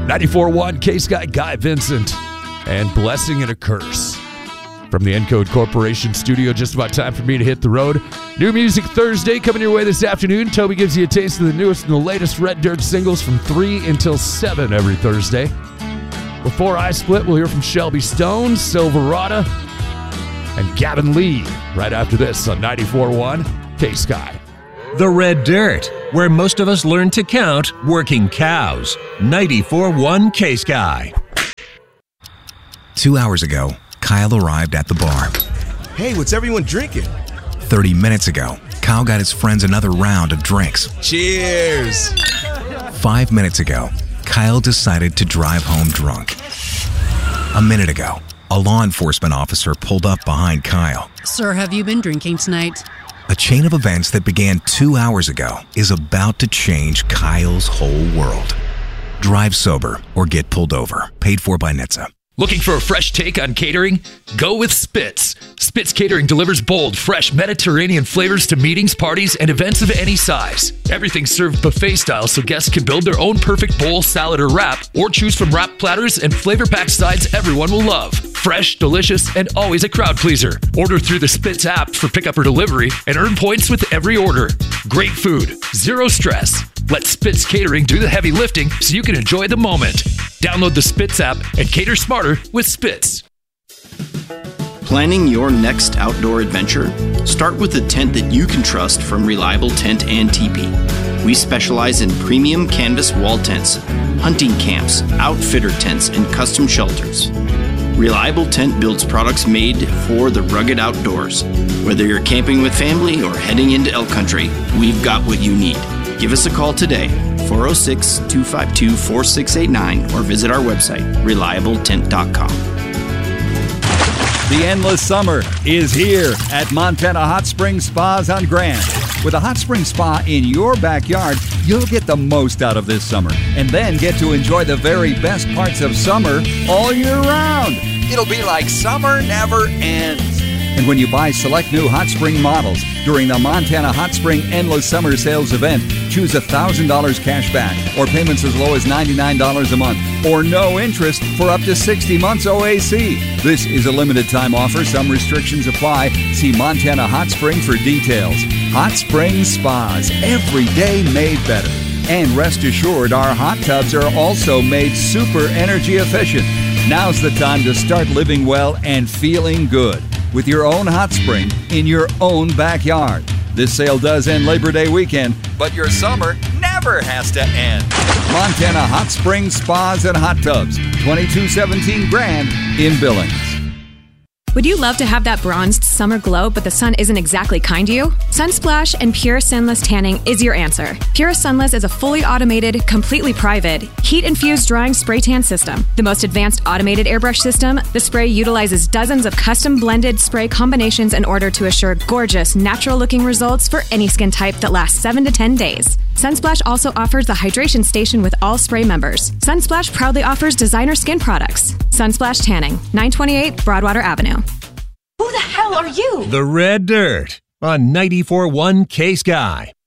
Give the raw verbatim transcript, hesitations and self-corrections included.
ninety-four point one K-Sky, Guy Vincent, and Blessing and a Curse. From the Encode Corporation studio, just about time for me to hit the road. New Music Thursday coming your way this afternoon. Toby gives you a taste of the newest and the latest Red Dirt singles from three until seven every Thursday. Before I Split, we'll hear from Shelby Stone, Silverado, and Gavin Lee right after this on ninety-four point one K-Sky. The Red Dirt, where most of us learn to count working cows. ninety-four point one K-Sky. Two hours ago, Kyle arrived at the bar. Hey, what's everyone drinking? thirty minutes ago, Kyle got his friends another round of drinks. Cheers! Five minutes ago, Kyle decided to drive home drunk. A minute ago, a law enforcement officer pulled up behind Kyle. Sir, have you been drinking tonight? A chain of events that began two hours ago is about to change Kyle's whole world. Drive sober or get pulled over. Paid for by N H T S A. Looking for a fresh take on catering? Go with Spitz. Spitz Catering delivers bold, fresh Mediterranean flavors to meetings, parties, and events of any size. Everything's served buffet style so guests can build their own perfect bowl, salad, or wrap, or choose from wrap platters and flavor-packed sides everyone will love. Fresh, delicious, and always a crowd pleaser. Order through the Spitz app for pickup or delivery and earn points with every order. Great food, zero stress. Let Spitz Catering do the heavy lifting so you can enjoy the moment. Download the Spitz app and cater smarter with Spitz. Planning your next outdoor adventure? Start with a tent that you can trust from Reliable Tent and Teepee. We specialize in premium canvas wall tents, hunting camps, outfitter tents, and custom shelters. Reliable Tent builds products made for the rugged outdoors. Whether you're camping with family or heading into elk country, we've got what you need. Give us a call today, four oh six, two five two, four six eight nine, or visit our website, reliable tent dot com. The endless summer is here at Montana Hot Springs Spas on Grand. With a hot spring spa in your backyard, you'll get the most out of this summer and then get to enjoy the very best parts of summer all year round. It'll be like summer never ends. And when you buy select new hot spring models during the Montana Hot Spring Endless Summer Sales event, choose one thousand dollars cash back or payments as low as ninety-nine dollars a month or no interest for up to sixty months O A C. This is a limited time offer. Some restrictions apply. See Montana Hot Spring for details. Hot Spring Spas, every day made better. And rest assured, our hot tubs are also made super energy efficient. Now's the time to start living well and feeling good with your own hot spring in your own backyard. This sale does end Labor Day weekend, but your summer never has to end. Montana Hot Springs Spas and Hot Tubs, twenty-two seventeen Grand in Billings. Would you love to have that bronzed summer glow, but the sun isn't exactly kind to you? Sunsplash and Pure Sunless Tanning is your answer. Pure Sunless is a fully automated, completely private, heat-infused drying spray tan system. The most advanced automated airbrush system, the spray utilizes dozens of custom blended spray combinations in order to assure gorgeous, natural-looking results for any skin type that lasts seven to ten days. Sunsplash also offers the hydration station with all spray members. Sunsplash proudly offers designer skin products. Sunsplash Tanning, nine twenty-eight Broadwater Avenue. Who the hell are you? The Red Dirt on ninety-four point one K-Sky.